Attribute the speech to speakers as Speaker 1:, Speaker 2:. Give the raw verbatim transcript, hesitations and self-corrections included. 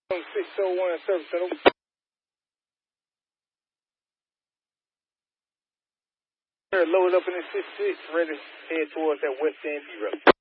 Speaker 1: six oh one Service Center. Loaded up in the six six, ready to head towards that West End road.